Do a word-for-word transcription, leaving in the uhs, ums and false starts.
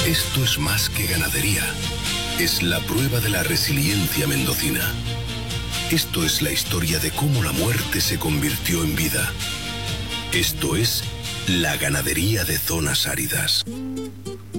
Esto es más que ganadería. Es la prueba de la resiliencia mendocina. Esto es la historia de cómo la muerte se convirtió en vida. Esto es la ganadería de zonas áridas.